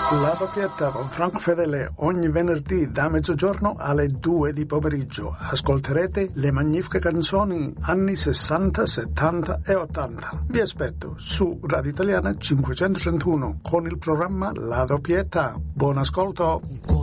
La doppietta con Franco Fedele ogni venerdì da mezzogiorno alle 2 di pomeriggio. Ascolterete le magnifiche canzoni anni 60, 70 e 80. Vi aspetto su Radio Italiana 531 con il programma La doppietta. Buon ascolto.